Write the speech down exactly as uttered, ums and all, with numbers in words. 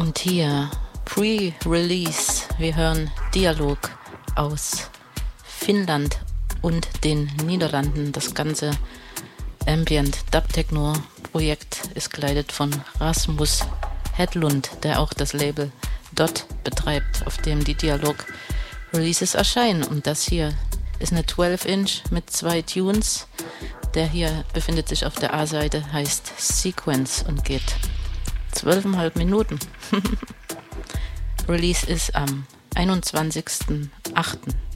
Und hier Pre-Release. Wir hören Dialog aus Finnland und den Niederlanden. Das ganze Ambient Dub Techno Projekt ist geleitet von Rasmus Hedlund, der auch das Label Dot betreibt, auf dem die Dialog Releases erscheinen. Und das hier ist eine zwölf Inch mit zwei Tunes. Der hier befindet sich auf der A-Seite, heißt Sequence und geht zwölf Komma fünf Minuten. Release ist am einundzwanzigsten achten